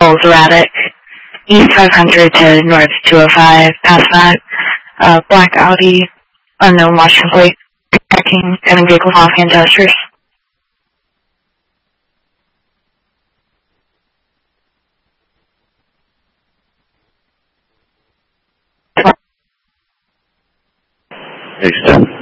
vehicles erratic. East 500 to north 205, past that. Black Audi, unknown Washington plate, tracking, cutting vehicles off hand gestures. Extend.